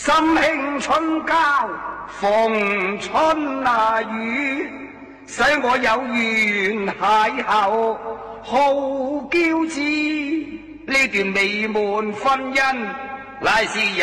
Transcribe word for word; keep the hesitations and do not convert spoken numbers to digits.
心興春交，逢春啊雨，使我有緣邂逅好嬌枝。呢段美滿婚姻，乃是日